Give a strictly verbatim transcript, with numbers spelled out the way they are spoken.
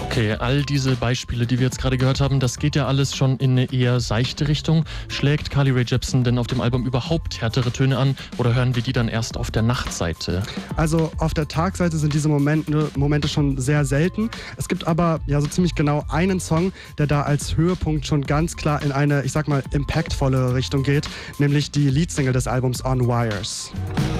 Okay, all diese Beispiele, die wir jetzt gerade gehört haben, das geht ja alles schon in eine eher seichte Richtung. Schlägt Carly Rae Jepsen denn auf dem Album überhaupt härtere Töne an oder hören wir die dann erst auf der Nachtseite? Also auf der Tagseite sind diese Momente, Momente schon sehr selten. Es gibt aber ja so ziemlich genau einen Song, der da als Höhepunkt schon ganz klar in eine, ich sag mal, impactvolle Richtung geht, nämlich die Leadsingle des Albums On Wires.